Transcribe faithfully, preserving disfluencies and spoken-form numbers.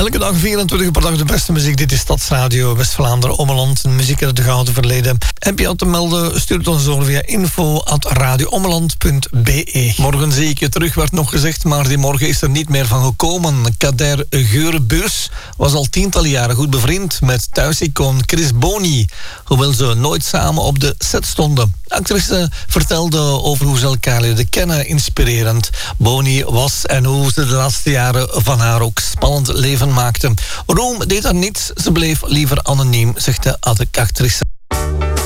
Elke dag vierentwintig per dag de beste muziek. Dit is Stadsradio West-Vlaanderen, Ommeland. Muziek uit het gouden verleden. Heb je al te melden, stuur het ons door via info at radioommeland punt be. Morgen zie ik je terug, werd nog gezegd, maar die morgen is er niet meer van gekomen. Kader Geurenbeurs was al tientallen jaren goed bevriend met thuisicoon Chris Boni, hoewel ze nooit samen op de set stonden. De actrice vertelde over hoe ze elkaar leerden kennen, inspirerend. Boni was en hoe ze de laatste jaren van haar ook spannend leven maakte. Roem deed haar niets, ze bleef liever anoniem, zegt de actrice.